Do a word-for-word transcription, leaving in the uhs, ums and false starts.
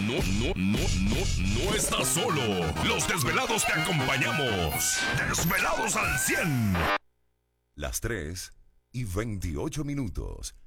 no, no, no, no, no estás solo. Los desvelados te acompañamos. Desvelados al cien. Las tres y veintiocho minutos.